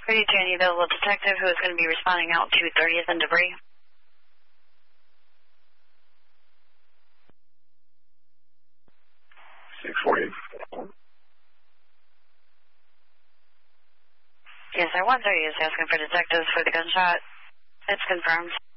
32, any available detective who is going to be responding out to 30th and Debris? Yes, sir. 130 is asking for detectives for the gunshot. It's confirmed.